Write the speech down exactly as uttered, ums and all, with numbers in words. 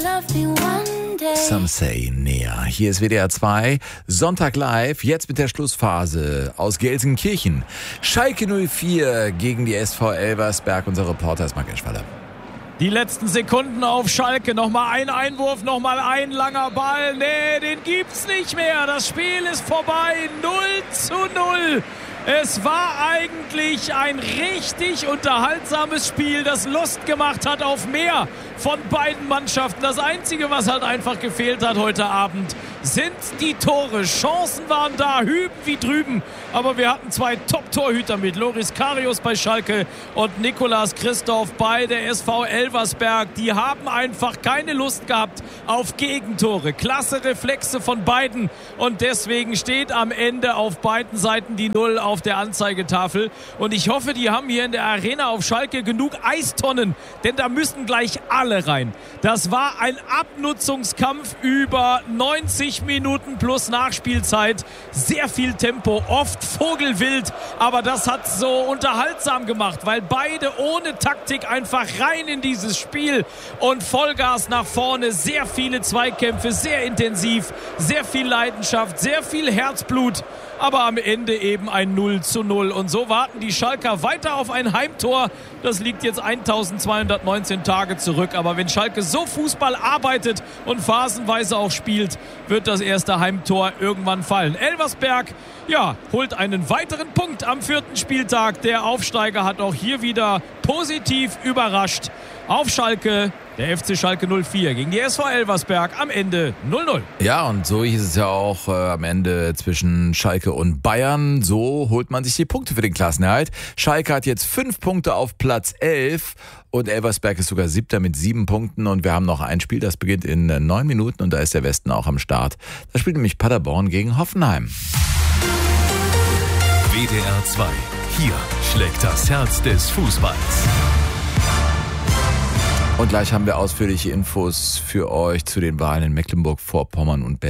Some say näher. Hier ist W D R zwei, Sonntag live, jetzt mit der Schlussphase aus Gelsenkirchen. Schalke null vier gegen die S V Elversberg. Unser Reporter ist Marc Eschwaller. Die letzten Sekunden auf Schalke. Nochmal ein Einwurf, nochmal ein langer Ball. Nee, den gibt's nicht mehr. Das Spiel ist vorbei. null zu null. Es war eigentlich ein richtig unterhaltsames Spiel, das Lust gemacht hat auf mehr von beiden Mannschaften. Das Einzige, was halt einfach gefehlt hat heute Abend, sind die Tore. Chancen waren da, hüben wie drüben. Aber wir hatten zwei Top-Torhüter mit Loris Karius bei Schalke und Nicolas Christoph bei der S V Elversberg. Die haben einfach keine Lust gehabt auf Gegentore. Klasse Reflexe von beiden. Und deswegen steht am Ende auf beiden Seiten die Null auf der Anzeigetafel. Und ich hoffe, die haben hier in der Arena auf Schalke genug Eistonnen, denn da müssen gleich alle rein. Das war ein Abnutzungskampf über neunzig Minuten plus Nachspielzeit. Sehr viel Tempo, oft vogelwild, aber das hat so unterhaltsam gemacht, weil beide ohne Taktik einfach rein in dieses Spiel und Vollgas nach vorne. Sehr viele Zweikämpfe, sehr intensiv, sehr viel Leidenschaft, sehr viel Herzblut, aber am Ende eben ein null zu null. Und so warten die Schalker weiter auf ein Heimtor. Das liegt jetzt eintausendzweihundertneunzehn Tage zurück. Aber wenn Schalke so Fußball arbeitet und phasenweise auch spielt, wird das erste Heimtor irgendwann fallen. Elversberg, ja, holt einen weiteren Punkt am vierten Spieltag. Der Aufsteiger hat auch hier wieder positiv überrascht. Auf Schalke, der F C Schalke null vier gegen die S V Elversberg, am Ende null null. Ja, und so hieß es ja auch äh, am Ende zwischen Schalke und Bayern. So holt man sich die Punkte für den Klassenerhalt. Schalke hat jetzt fünf Punkte auf Platz elf und Elversberg ist sogar siebter mit sieben Punkten. Und wir haben noch ein Spiel, das beginnt in äh, neun Minuten und da ist der Westen auch am Start. Da spielt nämlich Paderborn gegen Hoffenheim. W D R zwei. Hier schlägt das Herz des Fußballs. Und gleich haben wir ausführliche Infos für euch zu den Wahlen in Mecklenburg-Vorpommern und Berlin.